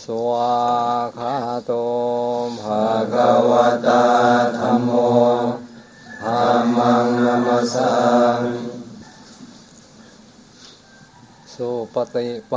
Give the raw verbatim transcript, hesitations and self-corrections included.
สวาคาโตภะภะคะวะตาธัมโมธัมมังนัมสสามิสุปฏิ